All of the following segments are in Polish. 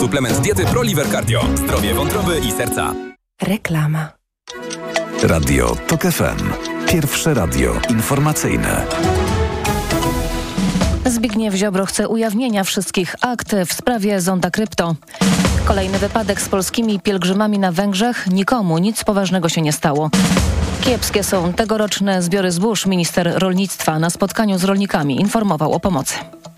Suplement diety ProLiver Cardio. Zdrowie wątroby i serca. Reklama. Radio TOK FM. Pierwsze radio informacyjne. Zbigniew Ziobro chce ujawnienia wszystkich akt w sprawie Zonda Krypto. Kolejny wypadek z polskimi pielgrzymami na Węgrzech. Nikomu nic poważnego się nie stało. Kiepskie są tegoroczne zbiory zbóż. Minister rolnictwa na spotkaniu z rolnikami informował o pomocy.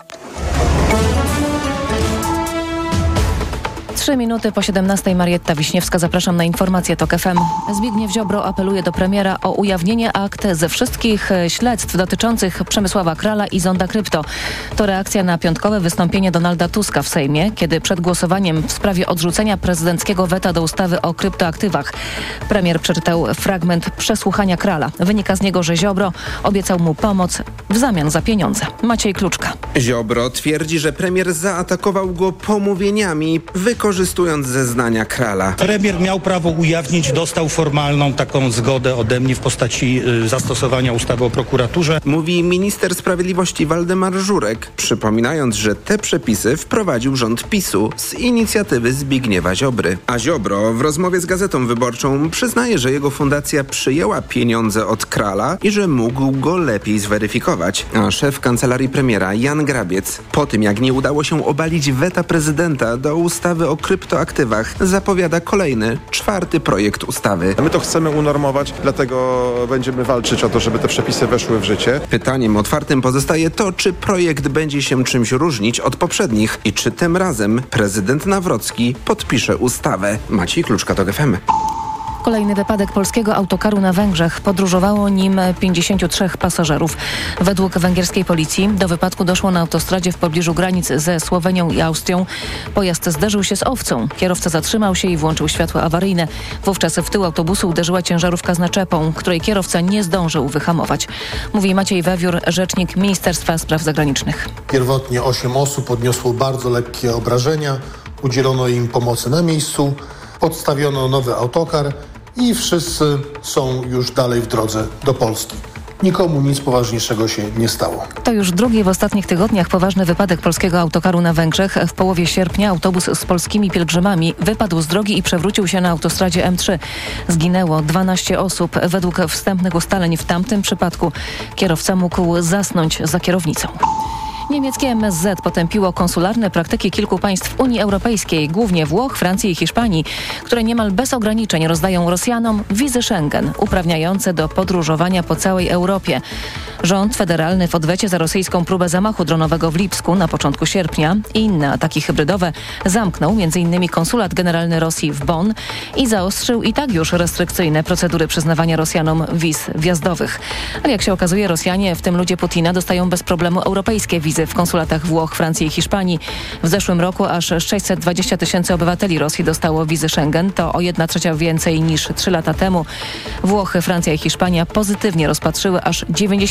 3 minuty po 17. Marietta Wiśniewska. Zapraszam na informację TOK FM. Zbigniew Ziobro apeluje do premiera o ujawnienie akt ze wszystkich śledztw dotyczących Przemysława Krala i Zonda Krypto. To reakcja na piątkowe wystąpienie Donalda Tuska w Sejmie, kiedy przed głosowaniem w sprawie odrzucenia prezydenckiego weta do ustawy o kryptoaktywach premier przeczytał fragment przesłuchania Krala. Wynika z niego, że Ziobro obiecał mu pomoc w zamian za pieniądze. Maciej Kluczka. Ziobro twierdzi, że premier zaatakował go pomówieniami, wykorzystując zeznania Krala. Premier miał prawo ujawnić, dostał formalną taką zgodę ode mnie w postaci zastosowania ustawy o prokuraturze. Mówi minister sprawiedliwości Waldemar Żurek, przypominając, że te przepisy wprowadził rząd PiS-u z inicjatywy Zbigniewa Ziobry. A Ziobro w rozmowie z Gazetą Wyborczą przyznaje, że jego fundacja przyjęła pieniądze od Krala i że mógł go lepiej zweryfikować. A szef kancelarii premiera Jan Grabiec, po tym jak nie udało się obalić weta prezydenta do ustawy o kryptoaktywach, zapowiada kolejny, 4. projekt ustawy. My to chcemy unormować, dlatego będziemy walczyć o to, żeby te przepisy weszły w życie. Pytaniem otwartym pozostaje to, czy projekt będzie się czymś różnić od poprzednich i czy tym razem prezydent Nawrocki podpisze ustawę. Maciej Kluczka, TOK FM. Kolejny wypadek polskiego autokaru na Węgrzech. Podróżowało nim 53 pasażerów. Według węgierskiej policji do wypadku doszło na autostradzie w pobliżu granic ze Słowenią i Austrią. Pojazd zderzył się z owcą. Kierowca zatrzymał się i włączył światła awaryjne. Wówczas w tył autobusu uderzyła ciężarówka z naczepą, której kierowca nie zdążył wyhamować. Mówi Maciej Wewiór, rzecznik Ministerstwa Spraw Zagranicznych. Pierwotnie 8 osób odniosło bardzo lekkie obrażenia. Udzielono im pomocy na miejscu. Odstawiono nowy autokar i wszyscy są już dalej w drodze do Polski. Nikomu nic poważniejszego się nie stało. To już drugi w ostatnich tygodniach poważny wypadek polskiego autokaru na Węgrzech. W połowie sierpnia autobus z polskimi pielgrzymami wypadł z drogi i przewrócił się na autostradzie M3. Zginęło 12 osób. Według wstępnych ustaleń w tamtym przypadku kierowca mógł zasnąć za kierownicą. Niemieckie MSZ potępiło konsularne praktyki kilku państw Unii Europejskiej, głównie Włoch, Francji i Hiszpanii, które niemal bez ograniczeń rozdają Rosjanom wizy Schengen, uprawniające do podróżowania po całej Europie. Rząd federalny w odwecie za rosyjską próbę zamachu dronowego w Lipsku na początku sierpnia i inne ataki hybrydowe zamknął m.in. konsulat generalny Rosji w Bonn i zaostrzył i tak już restrykcyjne procedury przyznawania Rosjanom wiz wjazdowych. Ale jak się okazuje, Rosjanie, w tym ludzie Putina, dostają bez problemu europejskie wizy w konsulatach Włoch, Francji i Hiszpanii. W zeszłym roku aż 620 000 obywateli Rosji dostało wizy Schengen. To o 1/3 więcej niż 3 lata temu. Włochy, Francja i Hiszpania pozytywnie rozpatrzyły aż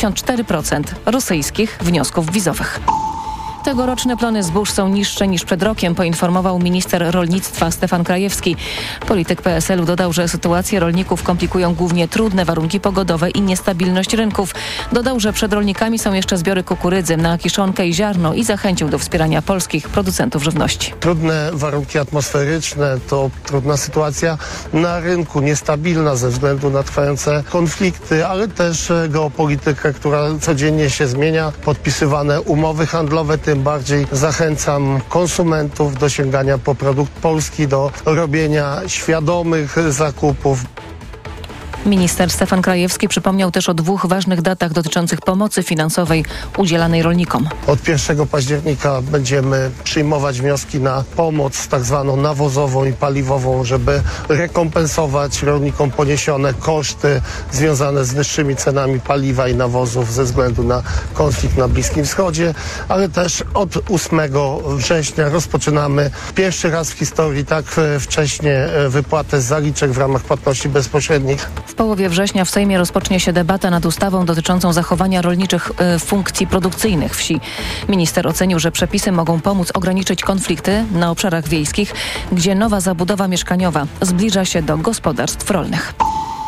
94% rosyjskich wniosków wizowych. Tegoroczne plony zbóż są niższe niż przed rokiem, poinformował minister rolnictwa Stefan Krajewski. Polityk PSL-u dodał, że sytuację rolników komplikują głównie trudne warunki pogodowe i niestabilność rynków. Dodał, że przed rolnikami są jeszcze zbiory kukurydzy na kiszonkę i ziarno i zachęcił do wspierania polskich producentów żywności. Trudne warunki atmosferyczne to trudna sytuacja na rynku, niestabilna ze względu na trwające konflikty, ale też geopolitykę, która codziennie się zmienia, podpisywane umowy handlowe. Tym bardziej zachęcam konsumentów do sięgania po produkt polski, do robienia świadomych zakupów. Minister Stefan Krajewski przypomniał też o 2 ważnych datach dotyczących pomocy finansowej udzielanej rolnikom. Od 1 października będziemy przyjmować wnioski na pomoc tak zwaną nawozową i paliwową, żeby rekompensować rolnikom poniesione koszty związane z wyższymi cenami paliwa i nawozów ze względu na konflikt na Bliskim Wschodzie, ale też od 8 września rozpoczynamy pierwszy raz w historii tak wcześnie wypłatę zaliczek w ramach płatności bezpośrednich. W połowie września w Sejmie rozpocznie się debata nad ustawą dotyczącą zachowania rolniczych funkcji produkcyjnych wsi. Minister ocenił, że przepisy mogą pomóc ograniczyć konflikty na obszarach wiejskich, gdzie nowa zabudowa mieszkaniowa zbliża się do gospodarstw rolnych.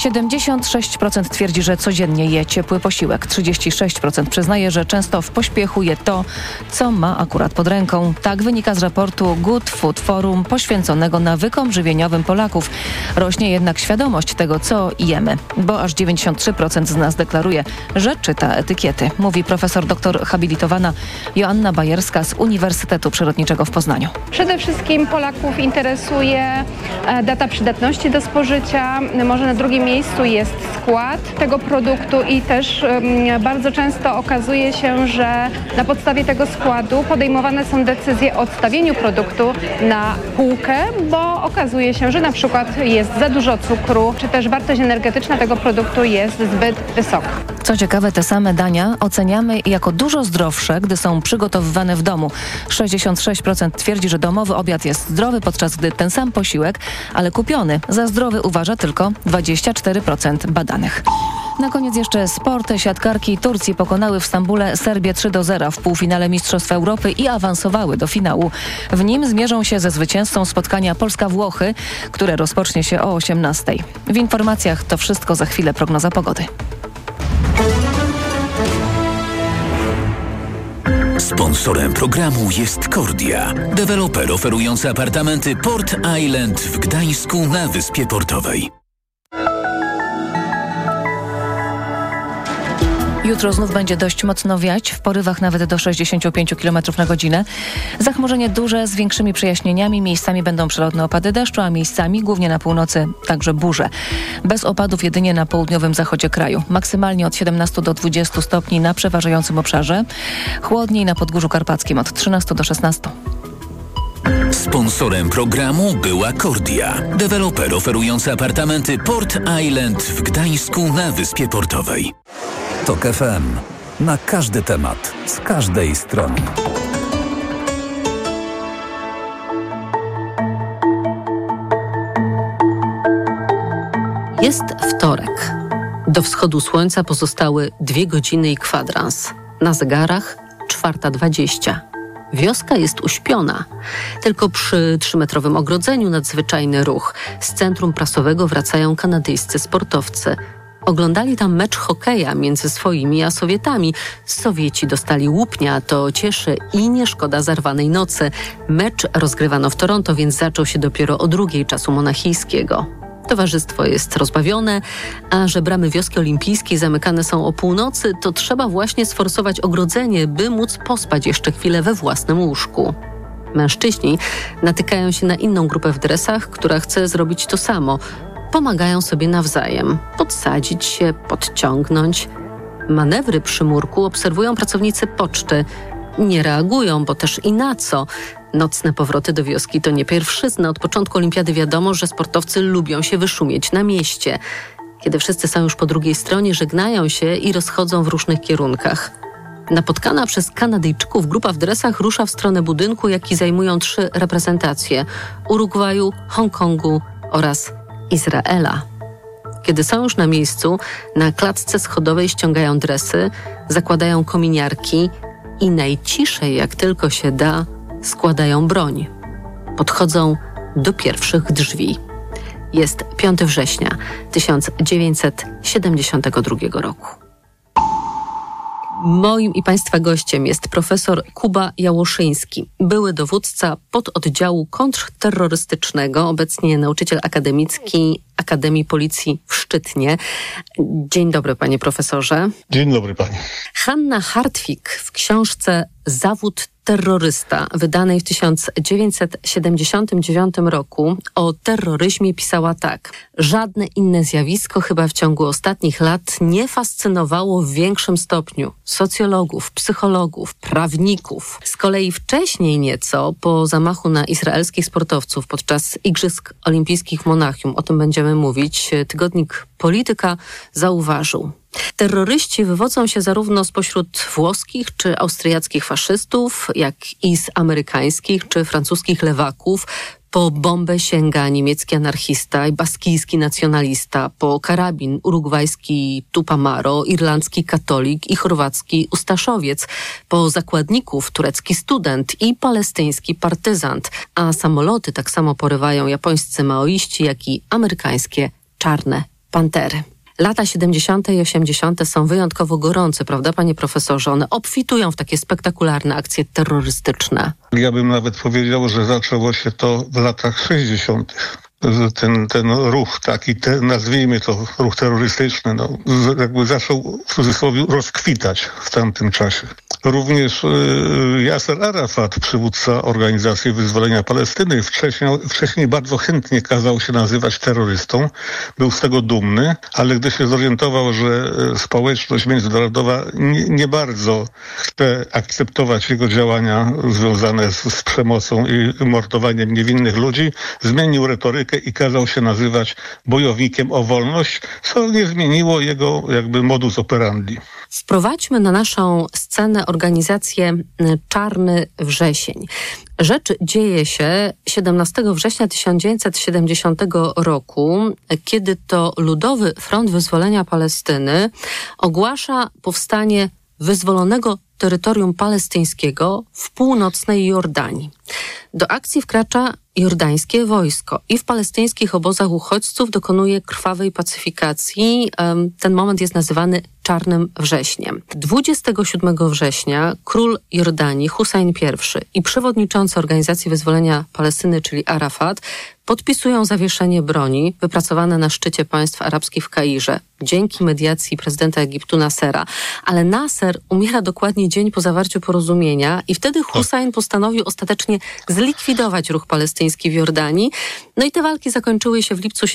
76% twierdzi, że codziennie je ciepły posiłek. 36% przyznaje, że często w pośpiechu je to, co ma akurat pod ręką. Tak wynika z raportu Good Food Forum poświęconego nawykom żywieniowym Polaków. Rośnie jednak świadomość tego, co jemy, bo aż 93% z nas deklaruje, że czyta etykiety, mówi profesor doktor habilitowana Joanna Bajerska z Uniwersytetu Przyrodniczego w Poznaniu. Przede wszystkim Polaków interesuje data przydatności do spożycia. Może na drugim miejscu jest skład tego produktu i też bardzo często okazuje się, że na podstawie tego składu podejmowane są decyzje o odstawieniu produktu na półkę, bo okazuje się, że na przykład jest za dużo cukru, czy też wartość energetyczna tego produktu jest zbyt wysoka. Co ciekawe, te same dania oceniamy jako dużo zdrowsze, gdy są przygotowywane w domu. 66% twierdzi, że domowy obiad jest zdrowy, podczas gdy ten sam posiłek, ale kupiony, za zdrowy uważa tylko 24% badanych. Na koniec jeszcze sport. Siatkarki Turcji pokonały w Stambule Serbię 3-0 w półfinale Mistrzostw Europy i awansowały do finału. W nim zmierzą się ze zwycięzcą spotkania Polska-Włochy, które rozpocznie się o 18:00. W informacjach to wszystko, za chwilę prognoza pogody. Sponsorem programu jest Kordia, deweloper oferujący apartamenty Port Island w Gdańsku na Wyspie Portowej. Jutro znów będzie dość mocno wiać, w porywach nawet do 65 km na godzinę. Zachmurzenie duże z większymi przejaśnieniami. Miejscami będą przelotne opady deszczu, a miejscami, głównie na północy, także burze. Bez opadów jedynie na południowym zachodzie kraju. Maksymalnie od 17 do 20 stopni na przeważającym obszarze. Chłodniej na Podgórzu Karpackim od 13 do 16. Sponsorem programu była Kordia, deweloper oferujący apartamenty Port Island w Gdańsku na Wyspie Portowej. TOK FM. Na każdy temat, z każdej strony. Jest wtorek. Do wschodu słońca pozostały 2 godziny i kwadrans. Na zegarach 4:20. Wioska jest uśpiona. Tylko przy 3-metrowym ogrodzeniu nadzwyczajny ruch. Z centrum prasowego wracają kanadyjscy sportowcy. Oglądali tam mecz hokeja między swoimi a Sowietami. Sowieci dostali łupnia, to cieszy i nie szkoda zarwanej nocy. Mecz rozgrywano w Toronto, więc zaczął się dopiero o 2:00 czasu monachijskiego. Towarzystwo jest rozbawione, a że bramy wioski olimpijskiej zamykane są o północy, to trzeba właśnie sforsować ogrodzenie, by móc pospać jeszcze chwilę we własnym łóżku. Mężczyźni natykają się na inną grupę w dresach, która chce zrobić to samo. Pomagają sobie nawzajem, podsadzić się, podciągnąć. Manewry przy murku obserwują pracownicy poczty. Nie reagują, bo też i na co. Nocne powroty do wioski to nie pierwszyzna. Od początku olimpiady wiadomo, że sportowcy lubią się wyszumieć na mieście. Kiedy wszyscy są już po drugiej stronie, żegnają się i rozchodzą w różnych kierunkach. Napotkana przez Kanadyjczyków grupa w dresach rusza w stronę budynku, jaki zajmują 3 reprezentacje: Urugwaju, Hongkongu oraz Izraela. Kiedy są już na miejscu, na klatce schodowej ściągają dresy, zakładają kominiarki i najciszej, jak tylko się da, składają broń. Podchodzą do pierwszych drzwi. Jest 5 września 1972 roku. Moim i Państwa gościem jest profesor Kuba Jałoszyński, były dowódca pododdziału kontrterrorystycznego, obecnie nauczyciel akademicki Akademii Policji w Szczytnie. Dzień dobry, panie profesorze. Dzień dobry, pani. Hanna Hartwig w książce Zawód terrorysta, wydanej w 1979 roku, o terroryzmie pisała tak: żadne inne zjawisko chyba w ciągu ostatnich lat nie fascynowało w większym stopniu socjologów, psychologów, prawników. Z kolei wcześniej nieco, po zamachu na izraelskich sportowców podczas Igrzysk Olimpijskich w Monachium, o tym będziemy mówić, tygodnik Polityka zauważył: terroryści wywodzą się zarówno spośród włoskich czy austriackich faszystów, jak i z amerykańskich czy francuskich lewaków. Po bombę sięga niemiecki anarchista i baskijski nacjonalista, po karabin urugwajski Tupamaro, irlandzki katolik i chorwacki ustaszowiec, po zakładników turecki student i palestyński partyzant, a samoloty tak samo porywają japońscy maoiści, jak i amerykańskie czarne Pantery. Lata 70. i 80. są wyjątkowo gorące, prawda, panie profesorze? One obfitują w takie spektakularne akcje terrorystyczne. Ja bym nawet powiedział, że zaczęło się to w latach 60. Ten ruch taki, nazwijmy to ruch terrorystyczny, jakby zaczął w cudzysłowie rozkwitać w tamtym czasie. Również Yasser Arafat, przywódca Organizacji Wyzwolenia Palestyny, wcześniej bardzo chętnie kazał się nazywać terrorystą. Był z tego dumny, ale gdy się zorientował, że społeczność międzynarodowa nie bardzo chce akceptować jego działania związane z przemocą i mordowaniem niewinnych ludzi, zmienił retorykę i kazał się nazywać bojownikiem o wolność, co nie zmieniło jego jakby modus operandi. Wprowadźmy na naszą scenę organizację Czarny Wrzesień. Rzecz dzieje się 17 września 1970 roku, kiedy to Ludowy Front Wyzwolenia Palestyny ogłasza powstanie wyzwolonego terytorium palestyńskiego w północnej Jordanii. Do akcji wkracza jordańskie wojsko i w palestyńskich obozach uchodźców dokonuje krwawej pacyfikacji. Ten moment jest nazywany Czarnym Wrześniem. 27 września król Jordanii Hussein I i przewodniczący Organizacji Wyzwolenia Palestyny, czyli Arafat, podpisują zawieszenie broni wypracowane na szczycie państw arabskich w Kairze dzięki mediacji prezydenta Egiptu Nassera. Ale Nasser umiera dokładnie dzień po zawarciu porozumienia i wtedy Hussein postanowił ostatecznie zlikwidować ruch palestyński w Jordanii. No i te walki zakończyły się w lipcu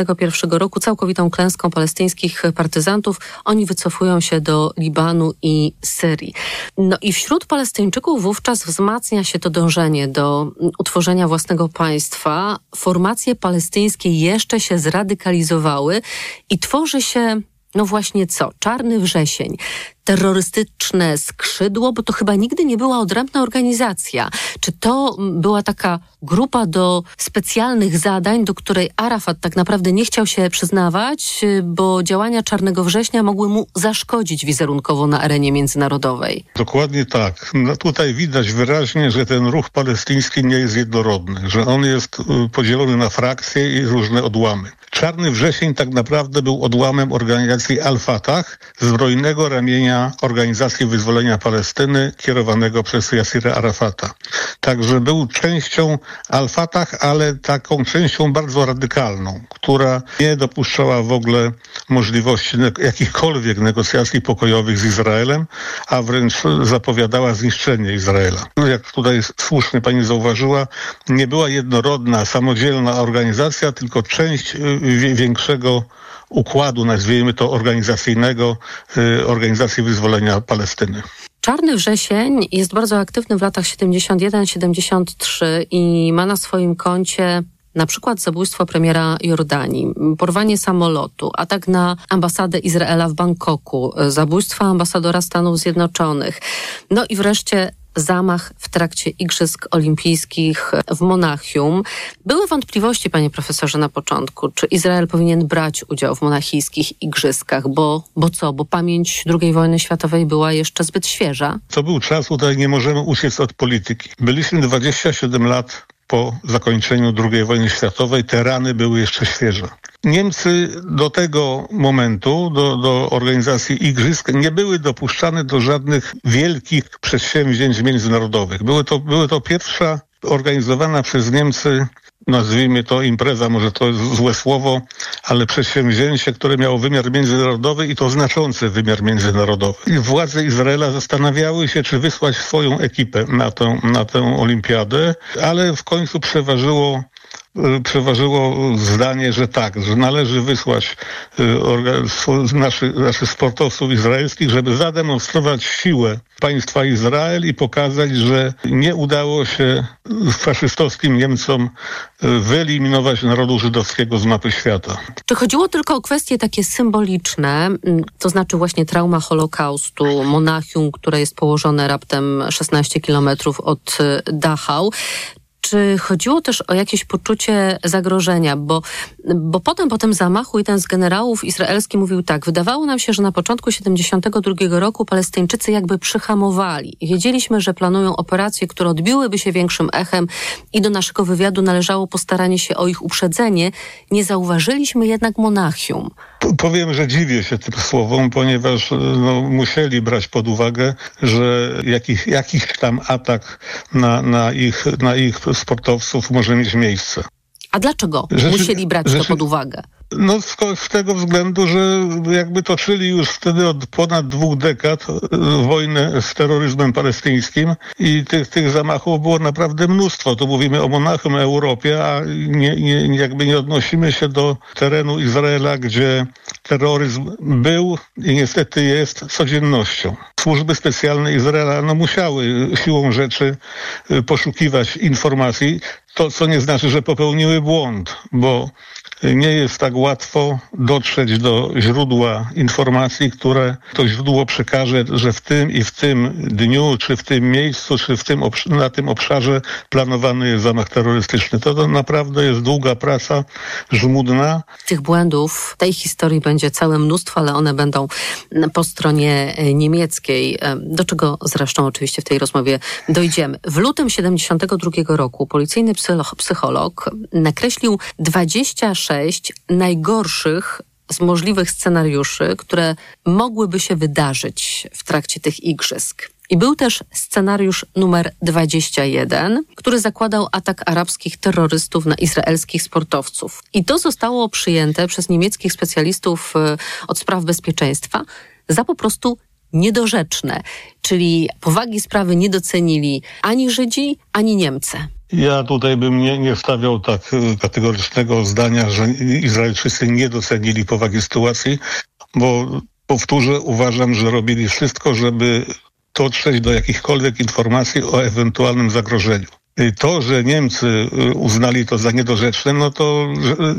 71 roku całkowitą klęską palestyńskich partyzantów. Oni wycofują się do Libanu i Syrii. No i wśród Palestyńczyków wówczas wzmacnia się to dążenie do utworzenia własnego państwa. Formacje palestyńskie jeszcze się zradykalizowały i tworzy się, no właśnie co? Czarny Wrzesień. Terrorystyczne skrzydło, bo to chyba nigdy nie była odrębna organizacja. Czy to była taka grupa do specjalnych zadań, do której Arafat tak naprawdę nie chciał się przyznawać, bo działania Czarnego Września mogły mu zaszkodzić wizerunkowo na arenie międzynarodowej? Dokładnie tak. No tutaj widać wyraźnie, że ten ruch palestyński nie jest jednorodny, że on jest podzielony na frakcje i różne odłamy. Czarny Wrzesień tak naprawdę był odłamem organizacji Al-Fatah, zbrojnego ramienia Organizacji Wyzwolenia Palestyny kierowanego przez Yassira Arafata. Także był częścią Al-Fatah, ale taką częścią bardzo radykalną, która nie dopuszczała w ogóle możliwości jakichkolwiek negocjacji pokojowych z Izraelem, a wręcz zapowiadała zniszczenie Izraela. No jak tutaj słusznie pani zauważyła, nie była jednorodna, samodzielna organizacja, tylko część większego układu, nazwijmy to organizacyjnego, Organizacji Wyzwolenia Palestyny. Czarny Wrzesień jest bardzo aktywny w latach 71-73 i ma na swoim koncie na przykład zabójstwo premiera Jordanii, porwanie samolotu, atak na ambasadę Izraela w Bangkoku, zabójstwo ambasadora Stanów Zjednoczonych, no i wreszcie zamach w trakcie Igrzysk Olimpijskich w Monachium. Były wątpliwości, panie profesorze, na początku, czy Izrael powinien brać udział w monachijskich igrzyskach, bo pamięć II wojny światowej była jeszcze zbyt świeża. To był czas, tutaj nie możemy uciec od polityki. Byliśmy 27 lat po zakończeniu II wojny światowej, te rany były jeszcze świeże. Niemcy do tego momentu, do organizacji igrzysk, nie były dopuszczane do żadnych wielkich przedsięwzięć międzynarodowych. Były to pierwsza organizowana przez Niemcy, nazwijmy to impreza, może to jest złe słowo, ale przedsięwzięcie, które miało wymiar międzynarodowy i to znaczący wymiar międzynarodowy. I władze Izraela zastanawiały się, czy wysłać swoją ekipę na tę olimpiadę, ale w końcu przeważyło zdanie, że tak, że należy wysłać naszych sportowców izraelskich, żeby zademonstrować siłę państwa Izrael i pokazać, że nie udało się faszystowskim Niemcom wyeliminować narodu żydowskiego z mapy świata. Czy chodziło tylko o kwestie takie symboliczne, to znaczy właśnie trauma Holokaustu, Monachium, które jest położone raptem 16 kilometrów od Dachau? Czy chodziło też o jakieś poczucie zagrożenia? Bo potem po tym zamachu jeden z generałów izraelskich mówił tak: wydawało nam się, że na początku 1972 roku Palestyńczycy jakby przyhamowali. Wiedzieliśmy, że planują operacje, które odbiłyby się większym echem i do naszego wywiadu należało postaranie się o ich uprzedzenie. Nie zauważyliśmy jednak Monachium. Powiem, że dziwię się tym słowom, ponieważ musieli brać pod uwagę, że jakiś tam atak na ich sportowców może mieć miejsce. A dlaczego musieli brać to pod uwagę? Z tego względu, że jakby toczyli już wtedy od ponad 2 dekad wojnę z terroryzmem palestyńskim i tych zamachów było naprawdę mnóstwo. Tu mówimy o Monachium, Europie, a nie odnosimy się do terenu Izraela, gdzie terroryzm był i niestety jest codziennością. Służby specjalne Izraela musiały siłą rzeczy poszukiwać informacji, to co nie znaczy, że popełniły błąd, bo nie jest tak łatwo dotrzeć do źródła informacji, które to źródło przekaże, że w tym i w tym dniu, czy w tym miejscu, czy na tym obszarze planowany jest zamach terrorystyczny. To naprawdę jest długa praca, żmudna. Tych błędów w tej historii będzie całe mnóstwo, ale one będą po stronie niemieckiej, do czego zresztą oczywiście w tej rozmowie dojdziemy. W lutym 1972 roku policyjny psycholog nakreślił 26 najgorszych z możliwych scenariuszy, które mogłyby się wydarzyć w trakcie tych igrzysk. I był też scenariusz numer 21, który zakładał atak arabskich terrorystów na izraelskich sportowców. I to zostało przyjęte przez niemieckich specjalistów od spraw bezpieczeństwa za po prostu niedorzeczne. Czyli powagi sprawy nie docenili ani Żydzi, ani Niemcy. Ja tutaj bym nie stawiał tak kategorycznego zdania, że Izraelczycy nie docenili powagi sytuacji, bo powtórzę, uważam, że robili wszystko, żeby dotrzeć do jakichkolwiek informacji o ewentualnym zagrożeniu. To, że Niemcy uznali to za niedorzeczne, to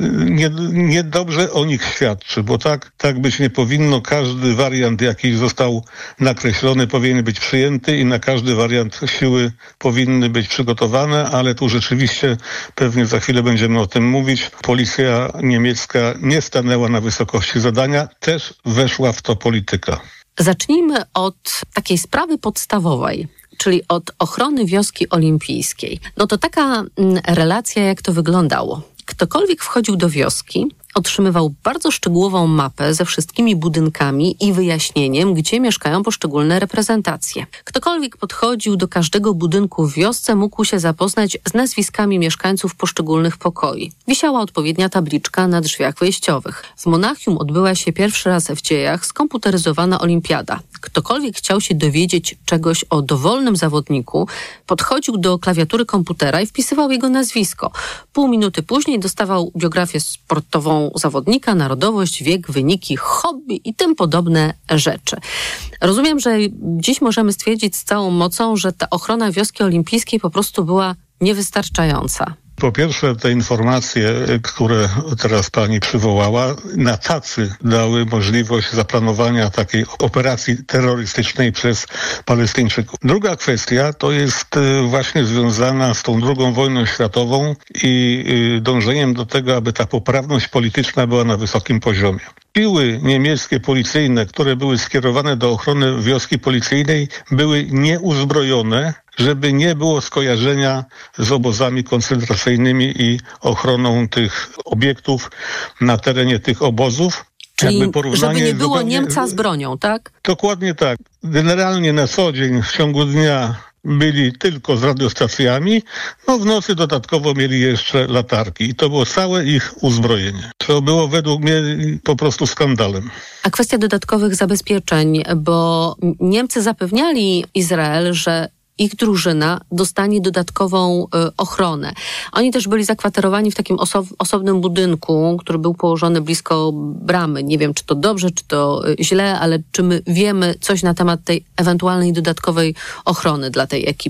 niedobrze o nich świadczy, bo tak być nie powinno. Każdy wariant, jaki został nakreślony, powinien być przyjęty i na każdy wariant siły powinny być przygotowane, ale tu rzeczywiście, pewnie za chwilę będziemy o tym mówić, policja niemiecka nie stanęła na wysokości zadania, też weszła w to polityka. Zacznijmy od takiej sprawy podstawowej, czyli od ochrony wioski olimpijskiej. To taka relacja, jak to wyglądało. Ktokolwiek wchodził do wioski, otrzymywał bardzo szczegółową mapę ze wszystkimi budynkami i wyjaśnieniem, gdzie mieszkają poszczególne reprezentacje. Ktokolwiek podchodził do każdego budynku w wiosce, mógł się zapoznać z nazwiskami mieszkańców poszczególnych pokoi. Wisiała odpowiednia tabliczka na drzwiach wejściowych. W Monachium odbyła się pierwszy raz w dziejach skomputeryzowana olimpiada. Ktokolwiek chciał się dowiedzieć czegoś o dowolnym zawodniku, podchodził do klawiatury komputera i wpisywał jego nazwisko. Pół minuty później dostawał biografię sportową zawodnika, narodowość, wiek, wyniki, hobby i tym podobne rzeczy. Rozumiem, że dziś możemy stwierdzić z całą mocą, że ta ochrona wioski olimpijskiej po prostu była niewystarczająca. Po pierwsze, te informacje, które teraz pani przywołała, na tacy dały możliwość zaplanowania takiej operacji terrorystycznej przez Palestyńczyków. Druga kwestia to jest właśnie związana z tą II wojną światową i dążeniem do tego, aby ta poprawność polityczna była na wysokim poziomie. Siły niemieckie policyjne, które były skierowane do ochrony wioski policyjnej, były nieuzbrojone, żeby nie było skojarzenia z obozami koncentracyjnymi i ochroną tych obiektów na terenie tych obozów. Czyli żeby nie było Niemca z bronią, tak? Dokładnie tak. Generalnie na co dzień w ciągu dnia byli tylko z radiostacjami, w nocy dodatkowo mieli jeszcze latarki i to było całe ich uzbrojenie. To było według mnie po prostu skandalem. A kwestia dodatkowych zabezpieczeń, bo Niemcy zapewniali Izrael, że ich drużyna dostanie dodatkową ochronę. Oni też byli zakwaterowani w takim osobnym budynku, który był położony blisko bramy. Nie wiem, czy to dobrze, czy to źle, ale czy my wiemy coś na temat tej ewentualnej dodatkowej ochrony dla tej ekipy?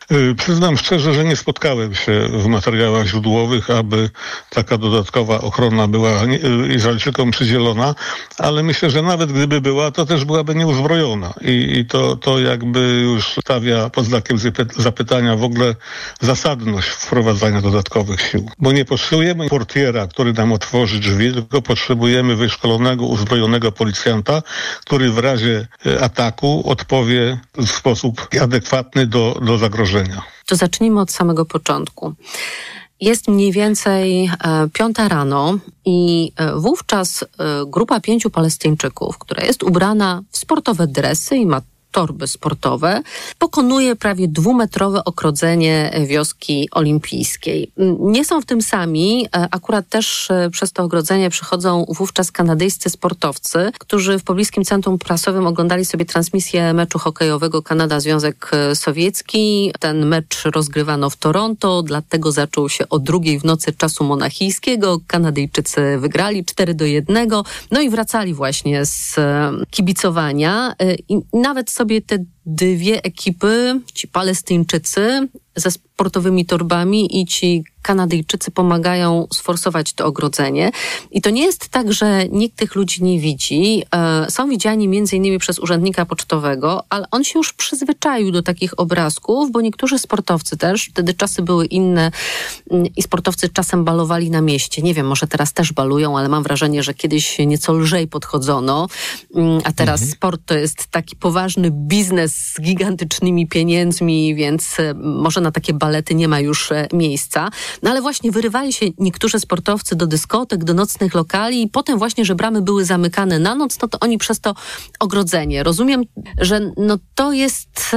Przyznam szczerze, że nie spotkałem się w materiałach źródłowych, aby taka dodatkowa ochrona była Izraelczykom przydzielona, ale myślę, że nawet gdyby była, to też byłaby nieuzbrojona i to jakby już stawia pod znakiem zapytania w ogóle zasadność wprowadzania dodatkowych sił. Bo nie potrzebujemy portiera, który nam otworzy drzwi, tylko potrzebujemy wyszkolonego, uzbrojonego policjanta, który w razie ataku odpowie w sposób adekwatny do zagrożenia. To zacznijmy od samego początku. Jest mniej więcej 5 rano i wówczas grupa 5 Palestyńczyków, która jest ubrana w sportowe dresy i ma torby sportowe, pokonuje prawie 2-metrowe ogrodzenie wioski olimpijskiej. Nie są w tym sami, akurat też przez to ogrodzenie przechodzą wówczas kanadyjscy sportowcy, którzy w pobliskim centrum prasowym oglądali sobie transmisję meczu hokejowego Kanada-Związek Sowiecki. Ten mecz rozgrywano w Toronto, dlatego zaczął się o 2:00 w nocy czasu monachijskiego. Kanadyjczycy wygrali 4-1, no i wracali właśnie z kibicowania i nawet sobie te dwie ekipy, ci Palestyńczycy ze sportowymi torbami i ci Kanadyjczycy pomagają sforsować to ogrodzenie. I to nie jest tak, że nikt tych ludzi nie widzi. Są widziani m.in. przez urzędnika pocztowego, ale on się już przyzwyczaił do takich obrazków, bo niektórzy sportowcy też, wtedy czasy były inne i sportowcy czasem balowali na mieście. Nie wiem, może teraz też balują, ale mam wrażenie, że kiedyś nieco lżej podchodzono, a teraz sport to jest taki poważny biznes z gigantycznymi pieniędzmi, więc może na takie balety nie ma już miejsca. No ale właśnie wyrywali się niektórzy sportowcy do dyskotek, do nocnych lokali i potem właśnie, że bramy były zamykane na noc, no to oni przez to ogrodzenie. Rozumiem, że to jest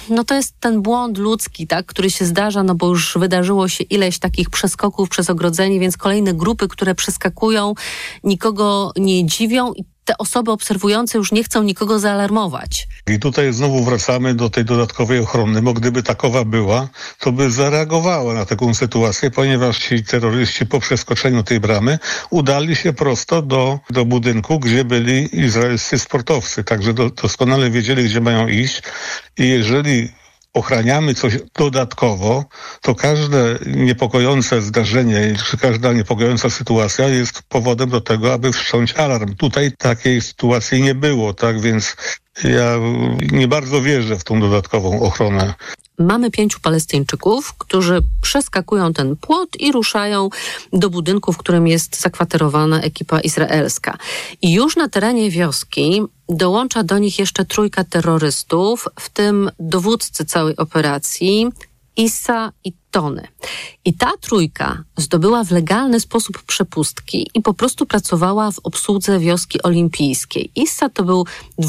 ten błąd ludzki, tak, który się zdarza, no bo już wydarzyło się ileś takich przeskoków przez ogrodzenie, więc kolejne grupy, które przeskakują, nikogo nie dziwią i te osoby obserwujące już nie chcą nikogo zaalarmować. I tutaj znowu wracamy do tej dodatkowej ochrony, bo gdyby takowa była, to by zareagowała na taką sytuację, ponieważ ci terroryści po przeskoczeniu tej bramy udali się prosto do budynku, gdzie byli izraelscy sportowcy. Także doskonale wiedzieli, gdzie mają iść i jeżeli ochraniamy coś dodatkowo, to każde niepokojące zdarzenie, czy każda niepokojąca sytuacja jest powodem do tego, aby wszcząć alarm. Tutaj takiej sytuacji nie było, tak więc ja nie bardzo wierzę w tą dodatkową ochronę. Mamy 5 Palestyńczyków, którzy przeskakują ten płot i ruszają do budynku, w którym jest zakwaterowana ekipa izraelska. I już na terenie wioski dołącza do nich jeszcze 3 terrorystów, w tym dowódcy całej operacji, Issa i Tony. I ta 3 zdobyła w legalny sposób przepustki i po prostu pracowała w obsłudze wioski olimpijskiej. Issa to był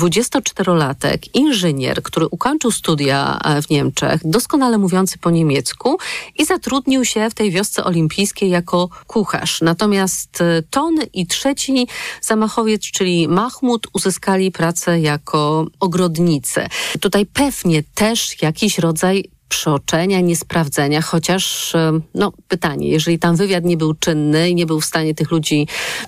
24-latek, inżynier, który ukończył studia w Niemczech, doskonale mówiący po niemiecku i zatrudnił się w tej wiosce olimpijskiej jako kucharz. Natomiast Tony i 3 zamachowiec, czyli Mahmud, uzyskali pracę jako ogrodnicy. Tutaj pewnie też jakiś rodzaj przeoczenia, niesprawdzenia, chociaż pytanie, jeżeli tam wywiad nie był czynny i nie był w stanie tych ludzi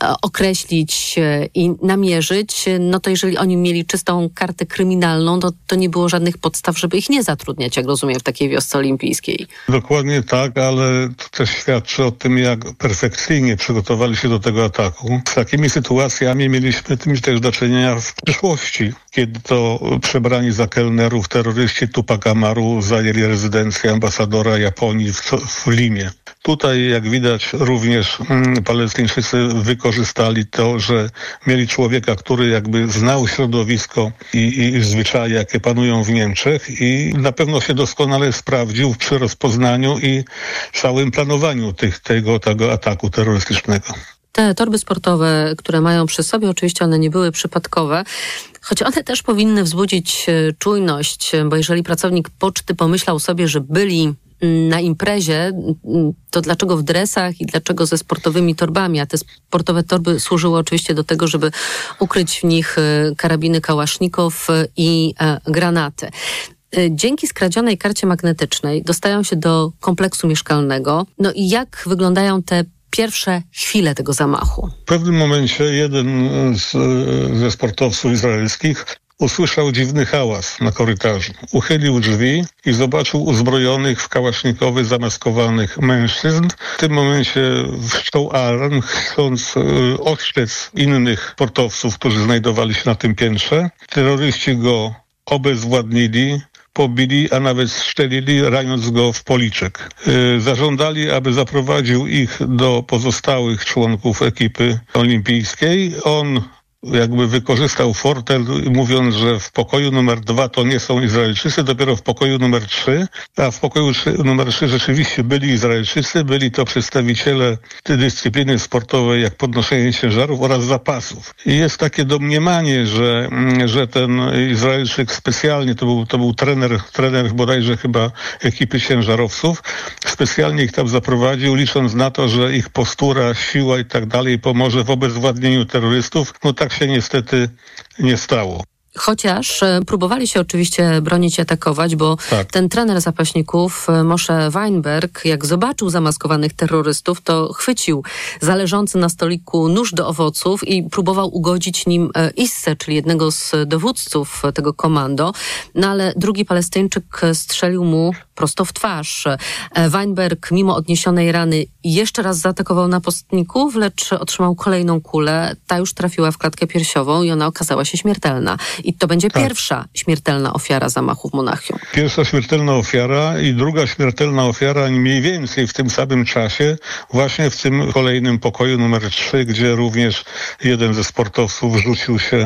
określić i namierzyć, no to jeżeli oni mieli czystą kartę kryminalną, to nie było żadnych podstaw, żeby ich nie zatrudniać, jak rozumiem, w takiej wiosce olimpijskiej. Dokładnie tak, ale to też świadczy o tym, jak perfekcyjnie przygotowali się do tego ataku. Z takimi sytuacjami mieliśmy też do czynienia w przyszłości, kiedy to przebrani za kelnerów terroryści Tupac Amaru zajęli rezydencję ambasadora Japonii w Limie. Tutaj, jak widać, również Palestyńczycy wykorzystali to, że mieli człowieka, który jakby znał środowisko i zwyczaje, jakie panują w Niemczech i na pewno się doskonale sprawdził przy rozpoznaniu i całym planowaniu tego ataku terrorystycznego. Te torby sportowe, które mają przy sobie, oczywiście one nie były przypadkowe, choć one też powinny wzbudzić czujność, bo jeżeli pracownik poczty pomyślał sobie, że byli na imprezie, to dlaczego w dresach i dlaczego ze sportowymi torbami? A te sportowe torby służyły oczywiście do tego, żeby ukryć w nich karabiny kałasznikow i granaty. Dzięki skradzionej karcie magnetycznej dostają się do kompleksu mieszkalnego. No i jak wyglądają te pierwsze chwile tego zamachu? W pewnym momencie jeden ze sportowców izraelskich usłyszał dziwny hałas na korytarzu. Uchylił drzwi i zobaczył uzbrojonych w kałasznikowy zamaskowanych mężczyzn. W tym momencie wszczął alarm, chcąc ostrzec innych sportowców, którzy znajdowali się na tym piętrze. Terroryści go obezwładnili, pobili, a nawet strzelili, raniąc go w policzek. Zażądali, aby zaprowadził ich do pozostałych członków ekipy olimpijskiej. On jakby wykorzystał fortel, mówiąc, że w pokoju numer 2 to nie są Izraelczycy, dopiero w pokoju numer 3, a w pokoju numer 3 rzeczywiście byli Izraelczycy, byli to przedstawiciele dyscypliny sportowej jak podnoszenie ciężarów oraz zapasów. I jest takie domniemanie, że ten Izraelczyk specjalnie, to był trener bodajże chyba ekipy ciężarowców, specjalnie ich tam zaprowadził, licząc na to, że ich postura, siła i tak dalej pomoże w obezwładnieniu terrorystów. No tak się niestety nie stało. Chociaż próbowali się oczywiście bronić i atakować, bo ten trener zapaśników, Moshe Weinberg, jak zobaczył zamaskowanych terrorystów, to chwycił zależący na stoliku nóż do owoców i próbował ugodzić nim Issę, czyli jednego z dowódców tego komando. No ale drugi Palestyńczyk strzelił mu prosto w twarz. Weinberg, mimo odniesionej rany, jeszcze raz zaatakował napastników, lecz otrzymał kolejną kulę. Ta już trafiła w klatkę piersiową i ona okazała się śmiertelna. I to będzie pierwsza śmiertelna ofiara zamachu w Monachium. Pierwsza śmiertelna ofiara i druga śmiertelna ofiara mniej więcej w tym samym czasie, właśnie w tym kolejnym pokoju numer 3, gdzie również jeden ze sportowców rzucił się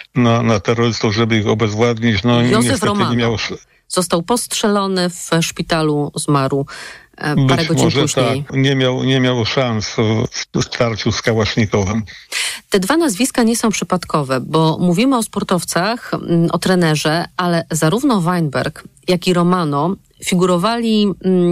na terrorystów, żeby ich obezwładnić. No Józef Romano został postrzelony w szpitalu, zmarł parę godzin później. Tak, nie miał szans w starciu z kałasznikowem. Te dwa nazwiska nie są przypadkowe, bo mówimy o sportowcach, o trenerze, ale zarówno Weinberg, jak i Romano figurowali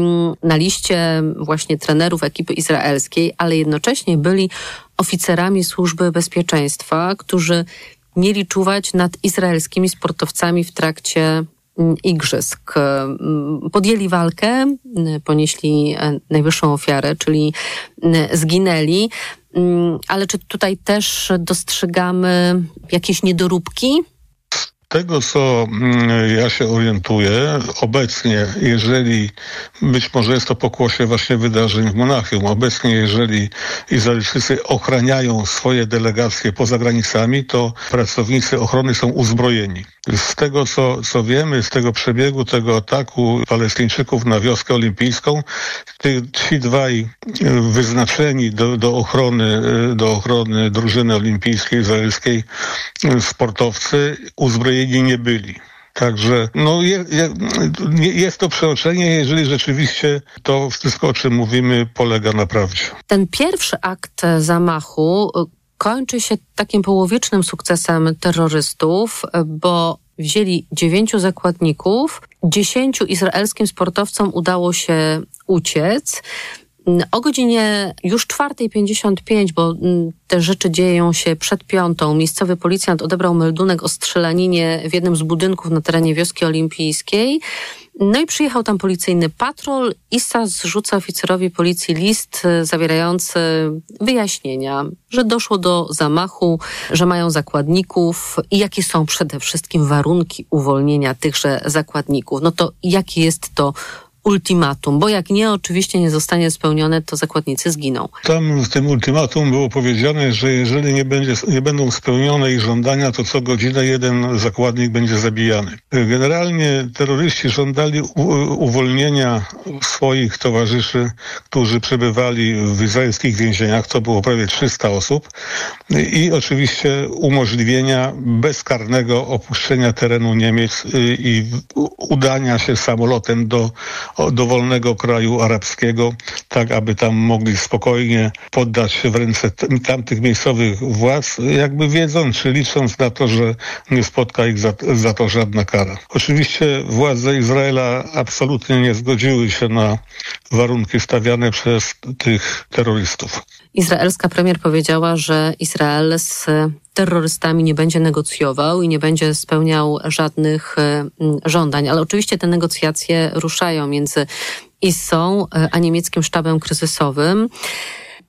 na liście właśnie trenerów ekipy izraelskiej, ale jednocześnie byli oficerami służby bezpieczeństwa, którzy mieli czuwać nad izraelskimi sportowcami w trakcie igrzysk. Podjęli walkę, ponieśli najwyższą ofiarę, czyli zginęli. Ale czy tutaj też dostrzegamy jakieś niedoróbki? Z tego, co ja się orientuję, obecnie, jeżeli, być może jest to pokłosie właśnie wydarzeń w Monachium, obecnie jeżeli Izraelczycy ochraniają swoje delegacje poza granicami, to pracownicy ochrony są uzbrojeni. Z tego, co wiemy, z tego przebiegu, tego ataku Palestyńczyków na wioskę olimpijską, ci dwaj wyznaczeni do ochrony drużyny olimpijskiej izraelskiej sportowcy uzbrojeni nie byli. Także jest to przeoczenie, jeżeli rzeczywiście to wszystko, o czym mówimy, polega na prawdzie. Ten pierwszy akt zamachu kończy się takim połowicznym sukcesem terrorystów, bo wzięli 9 zakładników, 10 izraelskim sportowcom udało się uciec. O godzinie już 4:55, bo te rzeczy dzieją się przed 5:00, miejscowy policjant odebrał meldunek o strzelaninie w jednym z budynków na terenie wioski olimpijskiej. No i przyjechał tam policyjny patrol. Issa zrzuca oficerowi policji list zawierający wyjaśnienia, że doszło do zamachu, że mają zakładników i jakie są przede wszystkim warunki uwolnienia tychże zakładników. No to jakie jest to ultimatum, bo jak nie, oczywiście nie zostanie spełnione, to zakładnicy zginą. Tam w tym ultimatum było powiedziane, że jeżeli nie będą spełnione ich żądania, to co godzinę jeden zakładnik będzie zabijany. Generalnie terroryści żądali uwolnienia swoich towarzyszy, którzy przebywali w izraelskich więzieniach, to było prawie 300 osób i oczywiście umożliwienia bezkarnego opuszczenia terenu Niemiec i udania się samolotem do wolnego kraju arabskiego, tak aby tam mogli spokojnie poddać się w ręce tamtych miejscowych władz, jakby wiedząc czy licząc na to, że nie spotka ich za to żadna kara. Oczywiście władze Izraela absolutnie nie zgodziły się na warunki stawiane przez tych terrorystów. Izraelska premier powiedziała, że Izrael z terrorystami nie będzie negocjował i nie będzie spełniał żadnych żądań. Ale oczywiście te negocjacje ruszają między Issą a niemieckim sztabem kryzysowym.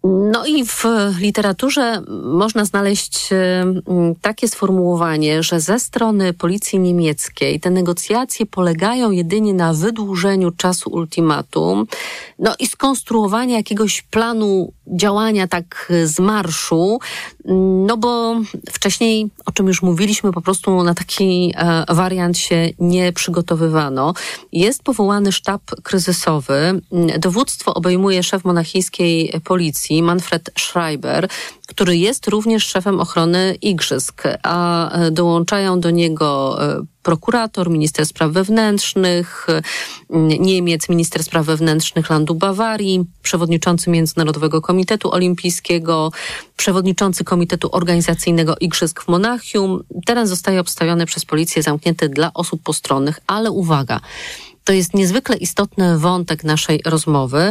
No i w literaturze można znaleźć takie sformułowanie, że ze strony policji niemieckiej te negocjacje polegają jedynie na wydłużeniu czasu ultimatum, no i skonstruowania jakiegoś planu działania tak z marszu, no bo wcześniej, o czym już mówiliśmy, po prostu na taki wariant się nie przygotowywano. Jest powołany sztab kryzysowy. Dowództwo obejmuje szef monachijskiej policji, Manfred Schreiber, który jest również szefem ochrony igrzysk, a dołączają do niego prokurator, minister spraw wewnętrznych Niemiec, minister spraw wewnętrznych Landu Bawarii, przewodniczący Międzynarodowego Komitetu Olimpijskiego, przewodniczący Komitetu Organizacyjnego Igrzysk w Monachium. Teren zostaje obstawiony przez policję, zamknięty dla osób postronnych, ale uwaga, to jest niezwykle istotny wątek naszej rozmowy,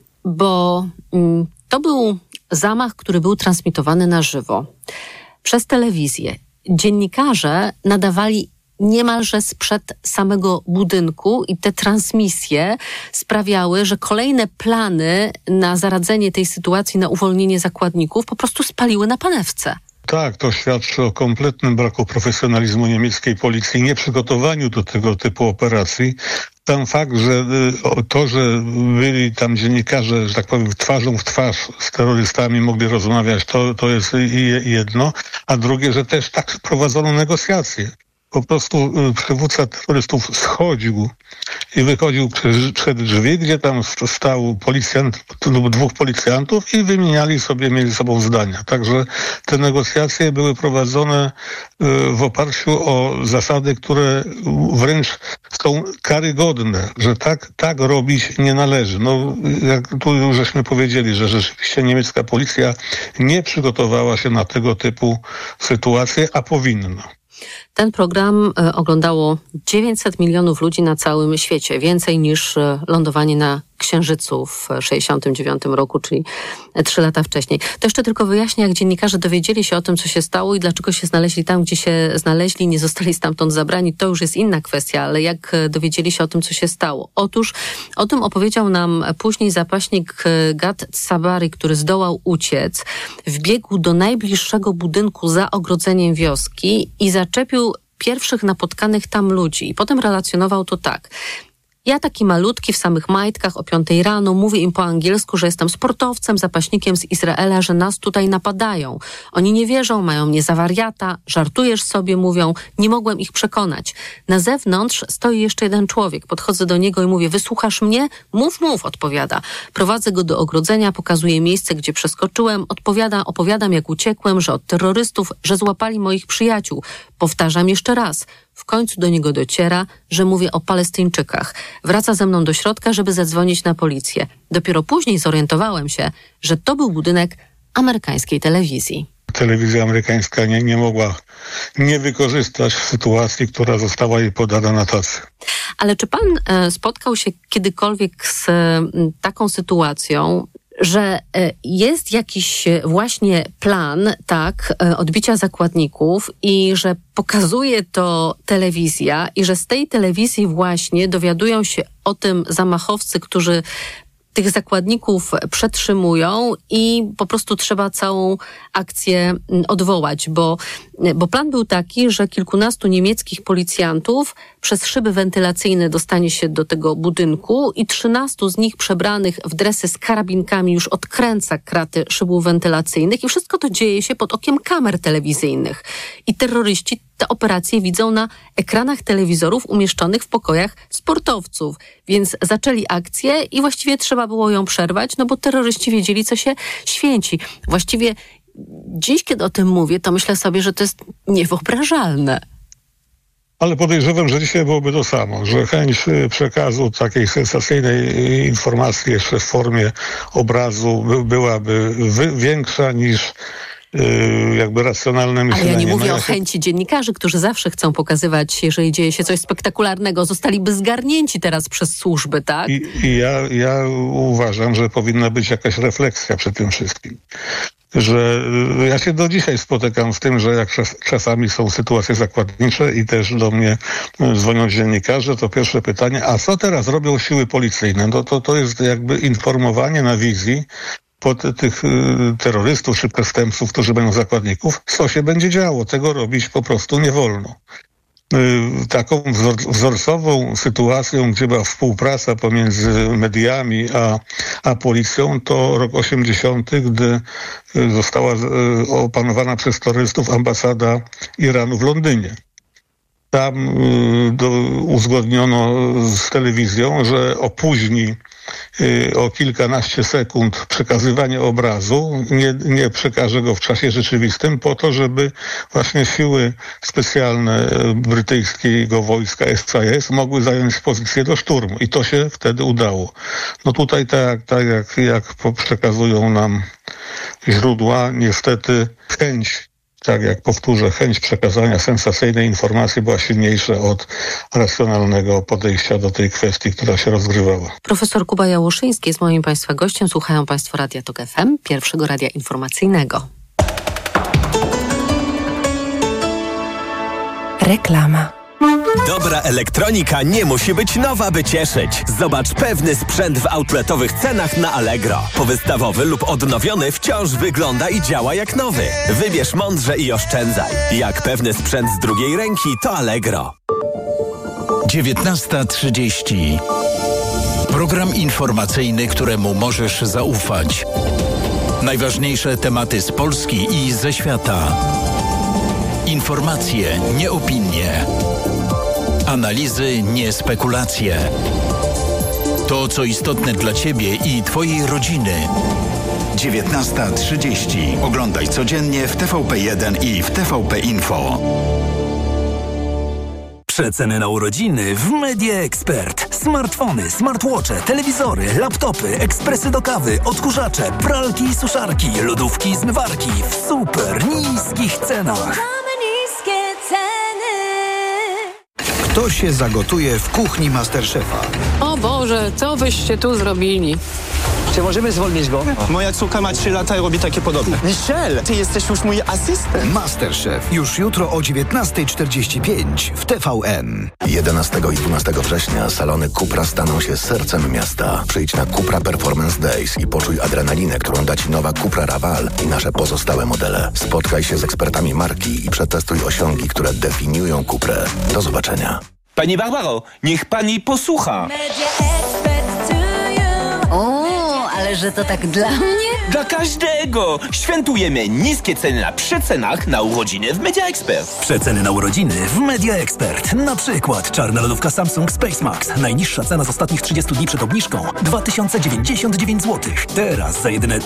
bo to był zamach, który był transmitowany na żywo przez telewizję. Dziennikarze nadawali niemalże sprzed samego budynku i te transmisje sprawiały, że kolejne plany na zaradzenie tej sytuacji, na uwolnienie zakładników po prostu spaliły na panewce. Tak, to świadczy o kompletnym braku profesjonalizmu niemieckiej policji, nieprzygotowaniu do tego typu operacji. Sam fakt, że to, że byli tam dziennikarze, że tak powiem, twarzą w twarz z terrorystami mogli rozmawiać, to jest jedno, a drugie, że też tak prowadzono negocjacje. Po prostu przywódca terrorystów schodził i wychodził przed drzwi, gdzie tam stał policjant lub dwóch policjantów i wymieniali sobie między sobą zdania. Także te negocjacje były prowadzone w oparciu o zasady, które wręcz są karygodne, że tak robić nie należy. No, jak tu już żeśmy powiedzieli, że rzeczywiście niemiecka policja nie przygotowała się na tego typu sytuacje, a powinna. Ten program oglądało 900 milionów ludzi na całym świecie. Więcej niż lądowanie na Księżycu w 1969 roku, czyli 3 lata wcześniej. To jeszcze tylko wyjaśnię, jak dziennikarze dowiedzieli się o tym, co się stało i dlaczego się znaleźli tam, gdzie się znaleźli, nie zostali stamtąd zabrani. To już jest inna kwestia, ale jak dowiedzieli się o tym, co się stało? Otóż o tym opowiedział nam później zapaśnik Gad Sabari, który zdołał uciec, wbiegł do najbliższego budynku za ogrodzeniem wioski i zaczepił pierwszych napotkanych tam ludzi. I potem relacjonował to tak. Ja taki malutki w samych majtkach o 5 rano mówię im po angielsku, że jestem sportowcem, zapaśnikiem z Izraela, że nas tutaj napadają. Oni nie wierzą, mają mnie za wariata, żartujesz sobie, mówią, nie mogłem ich przekonać. Na zewnątrz stoi jeszcze jeden człowiek, podchodzę do niego i mówię, wysłuchasz mnie? Mów, odpowiada. Prowadzę go do ogrodzenia, pokazuję miejsce, gdzie przeskoczyłem, opowiadam jak uciekłem, że od terrorystów, że złapali moich przyjaciół. Powtarzam jeszcze raz. W końcu do niego dociera, że mówię o Palestyńczykach. Wraca ze mną do środka, żeby zadzwonić na policję. Dopiero później zorientowałem się, że to był budynek amerykańskiej telewizji. Telewizja amerykańska nie mogła nie wykorzystać sytuacji, która została jej podana na tacy. Ale czy pan spotkał się kiedykolwiek z taką sytuacją, że jest jakiś właśnie plan, tak, odbicia zakładników i że pokazuje to telewizja i że z tej telewizji właśnie dowiadują się o tym zamachowcy, którzy tych zakładników przetrzymują i po prostu trzeba całą akcję odwołać, bo plan był taki, że kilkunastu niemieckich policjantów przez szyby wentylacyjne dostanie się do tego budynku i 13 z nich przebranych w dresy z karabinkami już odkręca kraty szybów wentylacyjnych i wszystko to dzieje się pod okiem kamer telewizyjnych. I terroryści te operacje widzą na ekranach telewizorów umieszczonych w pokojach sportowców. Więc zaczęli akcję i właściwie trzeba było ją przerwać, no bo terroryści wiedzieli, co się święci. Właściwie dziś, kiedy o tym mówię, to myślę sobie, że to jest niewyobrażalne. Ale podejrzewam, że dzisiaj byłoby to samo, że chęć przekazu takiej sensacyjnej informacji jeszcze w formie obrazu byłaby większa niż jakby racjonalne myślenie. Ale ja nie mówię o chęci dziennikarzy, którzy zawsze chcą pokazywać, jeżeli dzieje się coś spektakularnego, zostaliby zgarnięci teraz przez służby, tak? Ja uważam, że powinna być jakaś refleksja przy tym wszystkim. Że ja się do dzisiaj spotykam z tym, że jak czasami są sytuacje zakładnicze i też do mnie dzwonią dziennikarze, to pierwsze pytanie, a co teraz robią siły policyjne? No to jest jakby informowanie na wizji pod tych terrorystów czy przestępców, którzy będą zakładników, co się będzie działo. Tego robić po prostu nie wolno. Taką wzorcową sytuacją, gdzie była współpraca pomiędzy mediami a policją, to rok 80., gdy została opanowana przez terrorystów ambasada Iranu w Londynie. Tam uzgodniono z telewizją, że opóźni o kilkanaście sekund przekazywanie obrazu, nie przekaże go w czasie rzeczywistym, po to, żeby właśnie siły specjalne brytyjskiego wojska SIS mogły zająć pozycję do szturmu. I to się wtedy udało. No tutaj tak jak przekazują nam źródła, niestety chęć przekazania sensacyjnej informacji była silniejsza od racjonalnego podejścia do tej kwestii, która się rozgrywała. Profesor Kuba Jałoszyński jest moim Państwa gościem. Słuchają Państwo Radia Tok FM, pierwszego radia informacyjnego. Reklama. Dobra elektronika nie musi być nowa, by cieszyć. Zobacz pewny sprzęt w outletowych cenach na Allegro. Powystawowy lub odnowiony wciąż wygląda i działa jak nowy. Wybierz mądrze i oszczędzaj. Jak pewny sprzęt z drugiej ręki, to Allegro. 19:30. Program informacyjny, któremu możesz zaufać. Najważniejsze tematy z Polski i ze świata. Informacje, nie opinie. Analizy, nie spekulacje. To, co istotne dla Ciebie i Twojej rodziny. 19:30. Oglądaj codziennie w TVP1 i w TVP Info. Przeceny na urodziny w Media Expert. Smartfony, smartwatche, telewizory, laptopy, ekspresy do kawy, odkurzacze, pralki i suszarki, lodówki i zmywarki w super niskich cenach. Kto się zagotuje w kuchni MasterChefa? O Boże, co byście tu zrobili? Czy możemy zwolnić go? Moja córka ma 3 lata i robi takie podobne. Michel, ty jesteś już mój asystent. MasterChef już jutro o 19:45 w TVN. 11 i 12 września salony Cupra staną się sercem miasta. Przyjdź na Cupra Performance Days i poczuj adrenalinę, którą da Ci nowa Cupra Raval i nasze pozostałe modele. Spotkaj się z ekspertami marki i przetestuj osiągi, które definiują Cuprę. Do zobaczenia. Pani Barbaro, niech pani posłucha. O, ale że to tak dla mnie? Dla każdego! Świętujemy niskie ceny na przecenach na urodziny w Media Expert. Przeceny na urodziny w Media Expert. Na przykład czarna lodówka Samsung Space Max. Najniższa cena z ostatnich 30 dni przed obniżką 2099 zł. Teraz za jedyne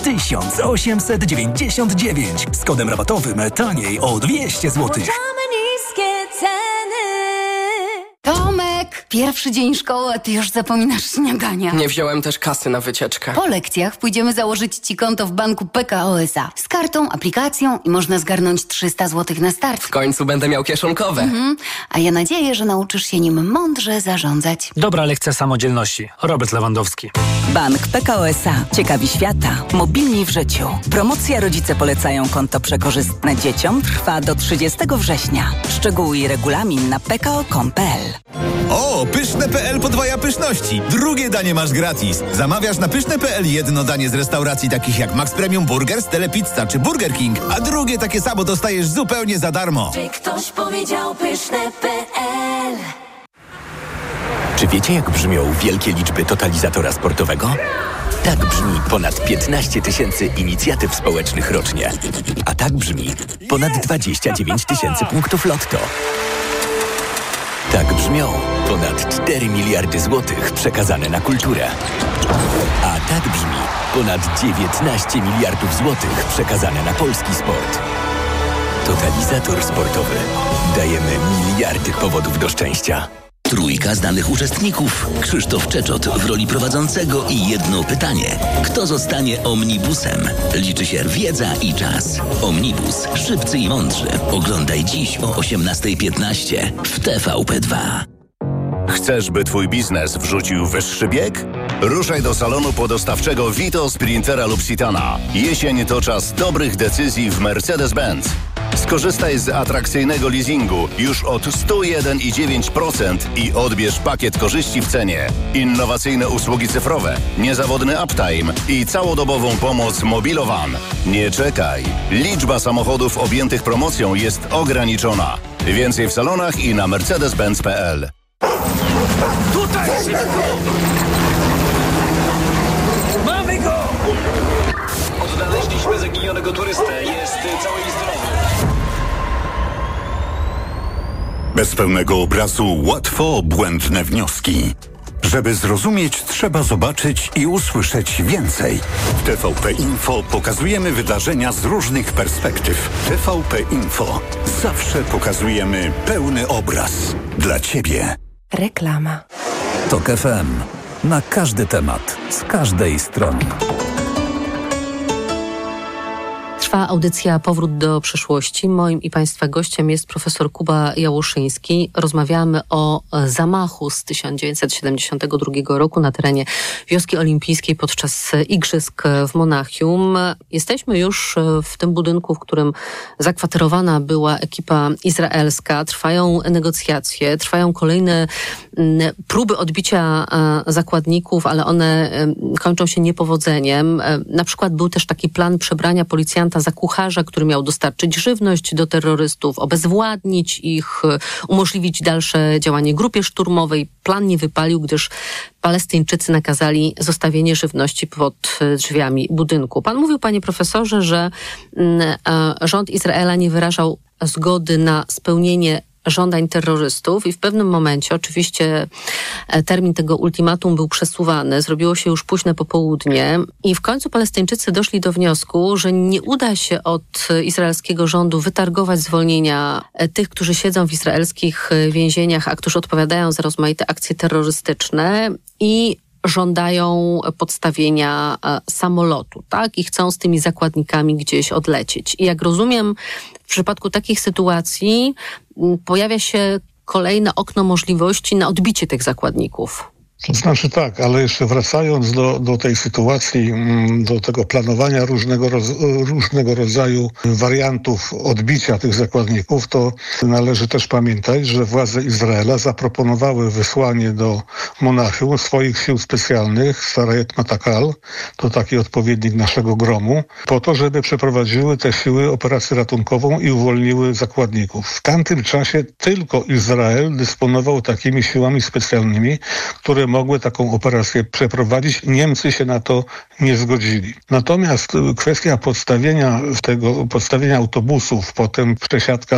1899. Z kodem rabatowym taniej o 200 zł. Niskie ceny. Tomek, pierwszy dzień szkoły, a ty już zapominasz śniadania. Nie wziąłem też kasy na wycieczkę. Po lekcjach pójdziemy założyć ci konto w banku PKO SA. Z kartą, aplikacją i można zgarnąć 300 zł na start. W końcu będę miał kieszonkowe. A ja nadzieję, że nauczysz się nim mądrze zarządzać. Dobra lekcja samodzielności. Robert Lewandowski. Bank PKO SA. Ciekawi świata. Mobilni w życiu. Promocja Rodzice polecają konto przekorzystne dzieciom trwa do 30 września. Szczegóły i regulamin na pko.com.pl. O, pyszne.pl podwaja pyszności. Drugie danie masz gratis. Zamawiasz na pyszne.pl jedno danie z restauracji takich jak Max Premium Burgers, Telepizza czy Burger King, a drugie takie samo dostajesz zupełnie za darmo. Czy ktoś powiedział pyszne.pl? Czy wiecie, jak brzmią wielkie liczby totalizatora sportowego? Tak brzmi ponad 15 000 inicjatyw społecznych rocznie. A tak brzmi ponad 29 000 punktów lotto. Tak brzmią ponad 4 miliardy złotych przekazane na kulturę. A tak brzmi ponad 19 miliardów złotych przekazane na polski sport. Totalizator sportowy. Dajemy miliardy powodów do szczęścia. Trójka znanych uczestników. Krzysztof Czeczot w roli prowadzącego i jedno pytanie. Kto zostanie omnibusem? Liczy się wiedza i czas. Omnibus. Szybcy i mądrzy. Oglądaj dziś o 18:15 w TVP2. Chcesz, by twój biznes wrzucił wyższy bieg? Ruszaj do salonu podostawczego Vito, Sprintera lub Citana. Jesień to czas dobrych decyzji w Mercedes-Benz. Skorzystaj z atrakcyjnego leasingu już od 101,9% i odbierz pakiet korzyści w cenie. Innowacyjne usługi cyfrowe, niezawodny uptime i całodobową pomoc Mobilowan. Nie czekaj. Liczba samochodów objętych promocją jest ograniczona. Więcej w salonach i na mercedes-benz.pl. Tutaj szybko! Mamy go! Odnaleźliśmy zaginionego turystę. Jest cały i zdrowy. Bez pełnego obrazu łatwo błędne wnioski. Żeby zrozumieć, trzeba zobaczyć i usłyszeć więcej. W TVP Info pokazujemy wydarzenia z różnych perspektyw. TVP Info. Zawsze pokazujemy pełny obraz. Dla Ciebie. Reklama. TOK FM. Na każdy temat. Z każdej strony. Trwa audycja Powrót do przeszłości. Moim i Państwa gościem jest profesor Kuba Jałoszyński. Rozmawiamy o zamachu z 1972 roku na terenie Wioski Olimpijskiej podczas Igrzysk w Monachium. Jesteśmy już w tym budynku, w którym zakwaterowana była ekipa izraelska. Trwają negocjacje, trwają kolejne próby odbicia zakładników, ale one kończą się niepowodzeniem. Na przykład był też taki plan przebrania policjanta za kucharza, który miał dostarczyć żywność do terrorystów, obezwładnić ich, umożliwić dalsze działanie grupie szturmowej. Plan nie wypalił, gdyż Palestyńczycy nakazali zostawienie żywności pod drzwiami budynku. Pan mówił, panie profesorze, że rząd Izraela nie wyrażał zgody na spełnienie żądań terrorystów i w pewnym momencie oczywiście termin tego ultimatum był przesuwany, zrobiło się już późne popołudnie i w końcu Palestyńczycy doszli do wniosku, że nie uda się od izraelskiego rządu wytargować zwolnienia tych, którzy siedzą w izraelskich więzieniach, a którzy odpowiadają za rozmaite akcje terrorystyczne i żądają podstawienia samolotu, tak? I chcą z tymi zakładnikami gdzieś odlecieć. I jak rozumiem, w przypadku takich sytuacji pojawia się kolejne okno możliwości na odbicie tych zakładników. To znaczy tak, ale jeszcze wracając do tej sytuacji, do tego planowania różnego rodzaju wariantów odbicia tych zakładników, to należy też pamiętać, że władze Izraela zaproponowały wysłanie do Monachium swoich sił specjalnych, Sarayet Matakal, to taki odpowiednik naszego gromu, po to, żeby przeprowadziły te siły operację ratunkową i uwolniły zakładników. W tamtym czasie tylko Izrael dysponował takimi siłami specjalnymi, które mogły taką operację przeprowadzić. Niemcy się na to nie zgodzili. Natomiast kwestia podstawienia autobusów, potem przesiadka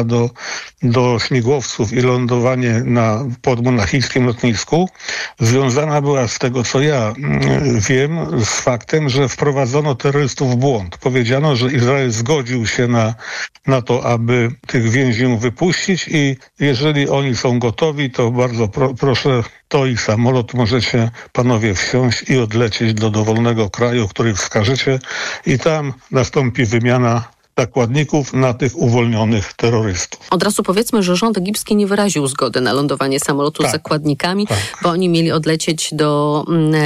do śmigłowców i lądowanie pod monachijskim lotnisku związana była z tego, co ja wiem, z faktem, że wprowadzono terrorystów w błąd. Powiedziano, że Izrael zgodził się na to, aby tych więźniów wypuścić i jeżeli oni są gotowi, to bardzo proszę, to i samolot możecie panowie wsiąść i odlecieć do dowolnego kraju, który wskażecie i tam nastąpi wymiana zakładników na tych uwolnionych terrorystów. Od razu powiedzmy, że rząd egipski nie wyraził zgody na lądowanie samolotu z zakładnikami, bo oni mieli odlecieć do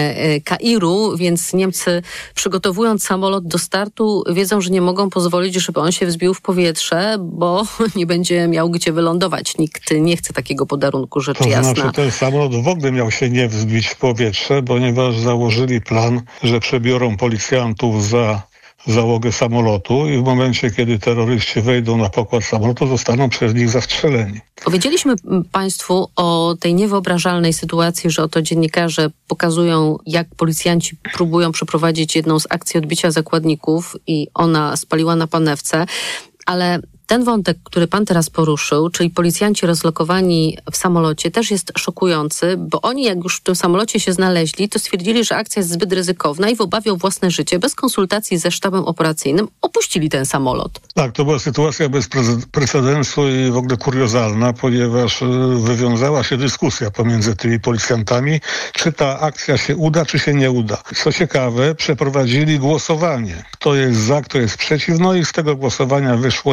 Kairu, więc Niemcy, przygotowując samolot do startu, wiedzą, że nie mogą pozwolić, żeby on się wzbił w powietrze, bo nie będzie miał gdzie wylądować. Nikt nie chce takiego podarunku, rzecz jasna. To znaczy, ten samolot w ogóle miał się nie wzbić w powietrze, ponieważ założyli plan, że przebiorą policjantów za załogę samolotu i w momencie, kiedy terroryści wejdą na pokład samolotu, zostaną przez nich zastrzeleni. Powiedzieliśmy Państwu o tej niewyobrażalnej sytuacji, że oto dziennikarze pokazują, jak policjanci próbują przeprowadzić jedną z akcji odbicia zakładników i ona spaliła na panewce, ale ten wątek, który pan teraz poruszył, czyli policjanci rozlokowani w samolocie, też jest szokujący, bo oni jak już w tym samolocie się znaleźli, to stwierdzili, że akcja jest zbyt ryzykowna i w obawie o własne życie, bez konsultacji ze sztabem operacyjnym, opuścili ten samolot. Tak, to była sytuacja bez precedensu i w ogóle kuriozalna, ponieważ wywiązała się dyskusja pomiędzy tymi policjantami, czy ta akcja się uda, czy się nie uda. Co ciekawe, przeprowadzili głosowanie. Kto jest za, kto jest przeciw, no i z tego głosowania wyszło im, że się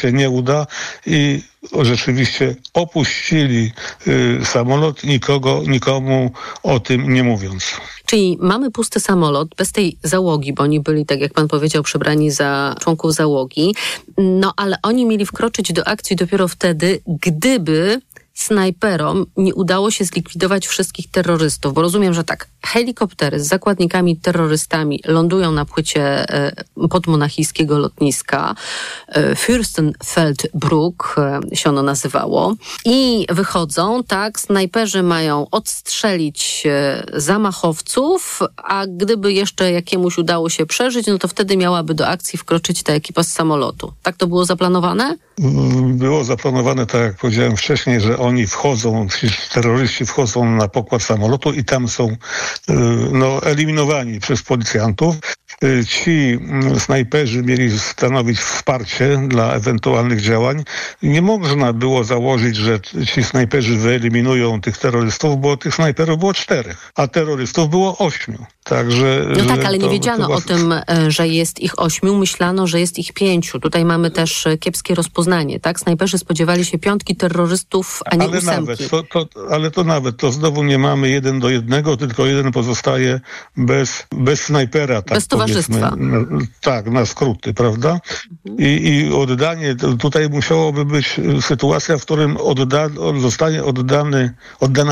się nie uda i rzeczywiście opuścili samolot, nikomu o tym nie mówiąc. Czyli mamy pusty samolot bez tej załogi, bo oni byli, tak jak pan powiedział, przebrani za członków załogi, no ale oni mieli wkroczyć do akcji dopiero wtedy, gdyby snajperom nie udało się zlikwidować wszystkich terrorystów, bo rozumiem, że tak, helikoptery z zakładnikami terrorystami lądują na płycie podmonachijskiego lotniska, Fürstenfeldbruck się ono nazywało, i wychodzą, tak, snajperzy mają odstrzelić zamachowców, a gdyby jeszcze jakiemuś udało się przeżyć, no to wtedy miałaby do akcji wkroczyć ta ekipa z samolotu. Tak to było zaplanowane? Było zaplanowane, tak jak powiedziałem wcześniej, że oni terroryści wchodzą na pokład samolotu i tam są eliminowani przez policjantów. Ci snajperzy mieli stanowić wsparcie dla ewentualnych działań. Nie można było założyć, że ci snajperzy wyeliminują tych terrorystów, bo tych snajperów było 4, a terrorystów było 8. Także, no tak, ale nie wiedziano o tym, że jest ich 8. Myślano, że jest ich 5. Tutaj mamy też kiepskie rozpoznanie, tak? Snajperzy spodziewali się 5 terrorystów, a nie 8. Ale to znowu nie mamy 1 do 1, tylko jeden pozostaje bez snajpera. Tak, bez towarzystwa. Tak, na skróty, prawda? I oddanie, tutaj musiałoby być sytuacja, w którym zostanie oddana